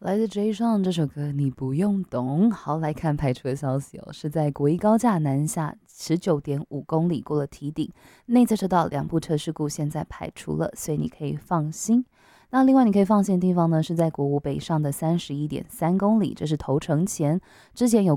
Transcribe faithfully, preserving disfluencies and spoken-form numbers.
来自 J 上这首歌你不用懂。好，来看排除的消息哦，是在国一高架南下十九点五公里过了堤顶，内侧车道两部车事故现在排除了，所以你可以放心。那另外你可以放心的地方呢，是在国五北上的三十一点三公里，这是头城前之前有